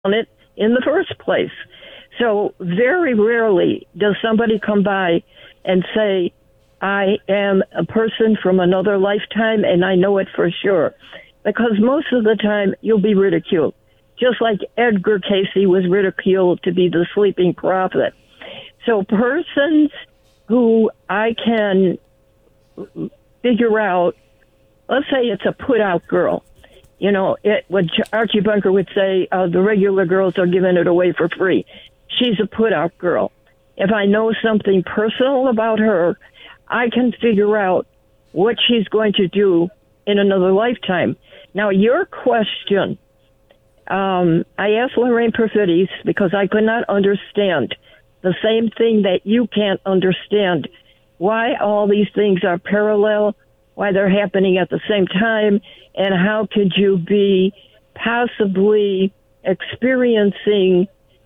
on it in the first place. So very rarely does somebody come by and say, I am a person from another lifetime and I know it for sure. Because most of the time you'll be ridiculed. Just like Edgar Cayce was ridiculed to be the sleeping prophet. So persons who I can figure out, let's say it's a put-out girl. You know, what Archie Bunker would say, the regular girls are giving it away for free. She's a put-out girl. If I know something personal about her, I can figure out what she's going to do in another lifetime. Now, your question, I asked Lorraine Perfides because I could not understand the same thing that you can't understand, why all these things are parallel, why they're happening at the same time, and how could you be possibly experiencing,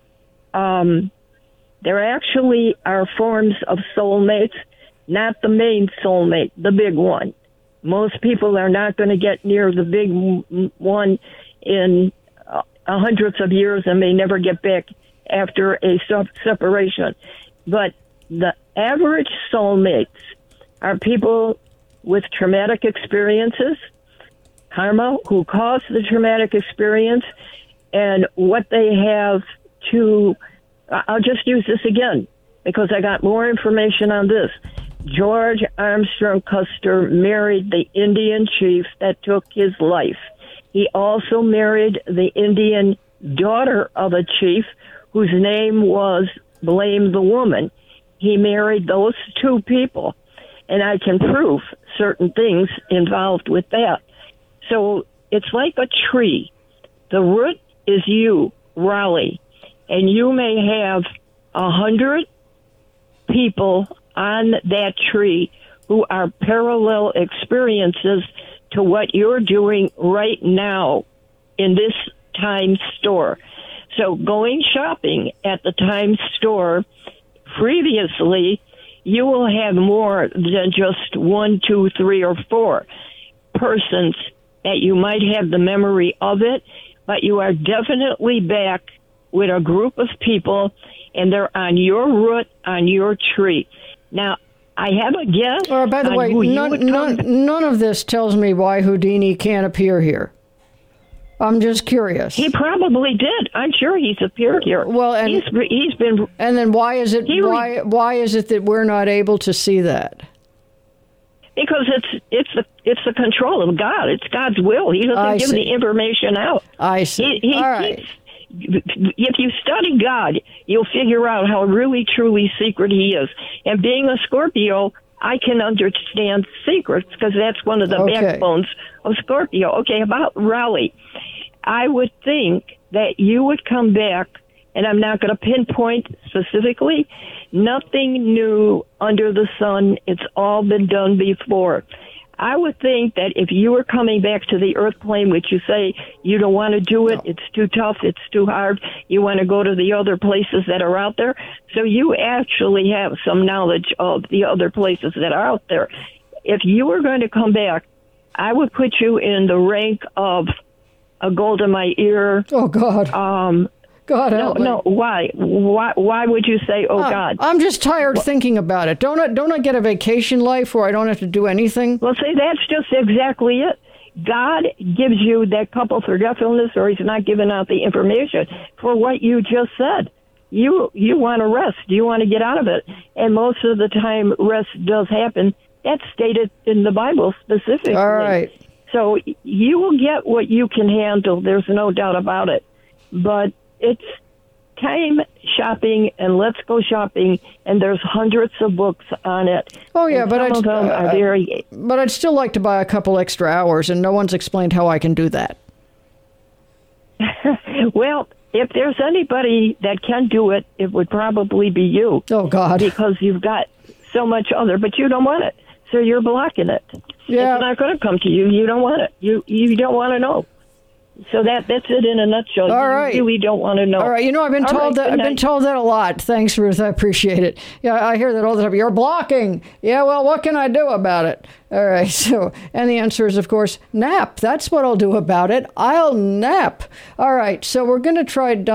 there actually are forms of soulmates, not the main soulmate, the big one. Most people are not going to get near the big one in hundreds of years and may never get back after a separation. But the average soulmates are people with traumatic experiences, karma, who caused the traumatic experience, and what they have to, I'll just use this again because I got more information on this. George Armstrong Custer married the Indian chief that took his life. He also married the Indian daughter of a chief whose name was Blame the Woman. He married those two people, and I can prove certain things involved with that. So it's like a tree. The root is you, Raleigh, and you may have 100 people on that tree who are parallel experiences to what you're doing right now in this Times store. So going shopping at the Times store previously, you will have more than just 1, 2, 3, or 4 persons that you might have the memory of it, but you are definitely back with a group of people, and they're on your root, on your tree. Now, I have a guess. Or by the way, none of this tells me why Houdini can't appear here. I'm just curious. He probably did. I'm sure he's appeared here. Well, and he's been. And then why is it why is it that we're not able to see that? Because it's the control of God. It's God's will. He doesn't give the information out. I see. All right. If you study God, you'll figure out how really, truly secret he is. And being a Scorpio, I can understand secrets because that's one of the backbones of Scorpio. Okay, about Raleigh, I would think that you would come back, and I'm not going to pinpoint specifically, nothing new under the sun. It's all been done before. I would think that if you were coming back to the earth plane, which you say you don't want to do it, it's too tough, it's too hard, you want to go to the other places that are out there, so you actually have some knowledge of the other places that are out there. If you were going to come back, I would put you in the rank of a gold in my ear. Oh, God. God help me. No. Why? Why would you say, "Oh God"? I'm just tired thinking about it. Don't I get a vacation life where I don't have to do anything? Well, see, that's just exactly it. God gives you that couple forgetfulness, or He's not giving out the information for what you just said. You want to rest. You want to get out of it, and most of the time, rest does happen. That's stated in the Bible specifically. All right. So you will get what you can handle. There's no doubt about it. But it's time shopping, and let's go shopping, and there's hundreds of books on it. Oh, yeah, but some of them are very... But I'd still like to buy a couple extra hours, and no one's explained how I can do that. Well, if there's anybody that can do it, it would probably be you. Oh, God. Because you've got so much other, but you don't want it, so you're blocking it. Yeah. It's not going to come to you. You don't want it. You don't want to know. So that's it in a nutshell. All right. You really don't want to know. All right. I've been told that. I've been told that a lot. Thanks, Ruth. I appreciate it. Yeah, I hear that all the time. You're blocking. Yeah. Well, what can I do about it? All right. So, and the answer is, of course, nap. That's what I'll do about it. I'll nap. All right. So we're going to try